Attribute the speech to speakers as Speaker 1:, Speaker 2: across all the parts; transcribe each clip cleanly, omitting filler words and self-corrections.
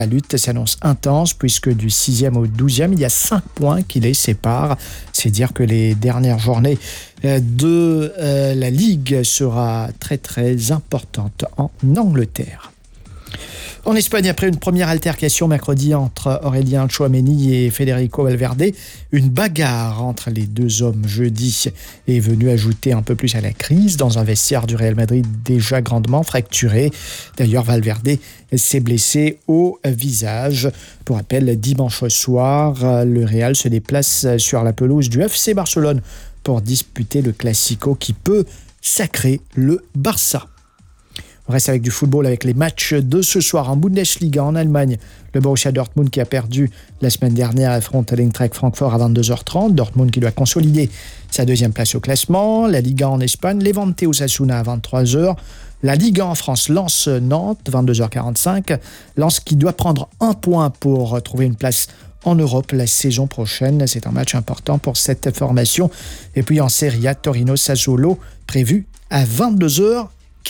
Speaker 1: La lutte s'annonce intense puisque du 6e au 12e, il y a 5 points qui les séparent. C'est dire que les dernières journées de la Ligue sera très très importante en Angleterre. En Espagne, après une première altercation mercredi entre Aurélien Tchouaméni et Federico Valverde, une bagarre entre les deux hommes jeudi est venue ajouter un peu plus à la crise dans un vestiaire du Real Madrid déjà grandement fracturé. D'ailleurs, Valverde s'est blessé au visage. Pour rappel, dimanche soir, le Real se déplace sur la pelouse du FC Barcelone pour disputer le Classico qui peut sacrer le Barça. On reste avec du football avec les matchs de ce soir en Bundesliga en Allemagne. Le Borussia Dortmund qui a perdu la semaine dernière affronte l'Eintracht Francfort à 22h30. Dortmund qui doit consolider sa deuxième place au classement. La Liga en Espagne, Levante Osasuna à 23h. La Liga en France, Lens Nantes, 22h45. Lens qui doit prendre un point pour trouver une place en Europe la saison prochaine. C'est un match important pour cette formation. Et puis en Serie A, Torino Sassuolo prévu à 22h45.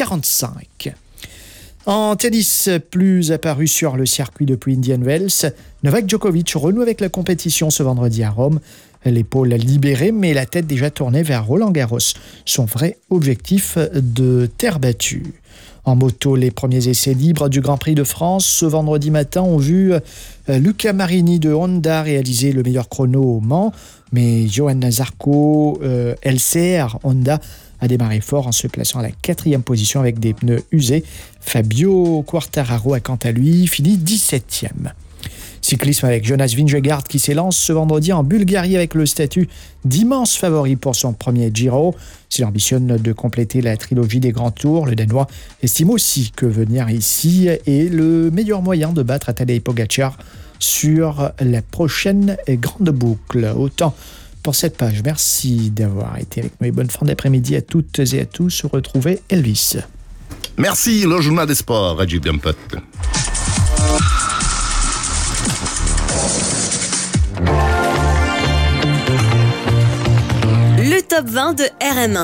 Speaker 1: En tennis, plus apparu sur le circuit depuis Indian Wells, Novak Djokovic renoue avec la compétition ce vendredi à Rome. L'épaule libérée, mais la tête déjà tournée vers Roland Garros, son vrai objectif de terre battue. En moto, les premiers essais libres du Grand Prix de France ce vendredi matin ont vu Luca Marini de Honda réaliser le meilleur chrono au Mans, mais Johan Zarco, LCR Honda, a démarré fort en se plaçant à la 4e position avec des pneus usés. Fabio Quartararo a quant à lui fini 17e. Cyclisme avec Jonas Vingegaard qui s'élance ce vendredi en Bulgarie avec le statut d'immense favori pour son premier Giro. S'il ambitionne de compléter la trilogie des grands tours, le Danois estime aussi que venir ici est le meilleur moyen de battre Tadej Pogačar sur la prochaine grande boucle. Autant pour cette page. Merci d'avoir été avec nous et bonne fin d'après-midi à toutes et à tous. Retrouvez Elvis.
Speaker 2: Merci, le journal des sports, Radio Gampot.
Speaker 3: Le top 20 de RM1.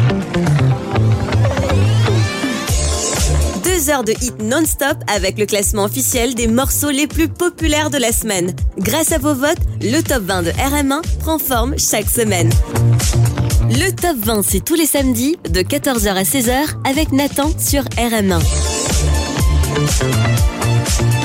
Speaker 3: 2 heures de hits non-stop avec le classement officiel des morceaux les plus populaires de la semaine. Grâce à vos votes, le top 20 de RM1 prend forme chaque semaine. Le top 20, c'est tous les samedis de 14h à 16h avec Nathan sur RM1.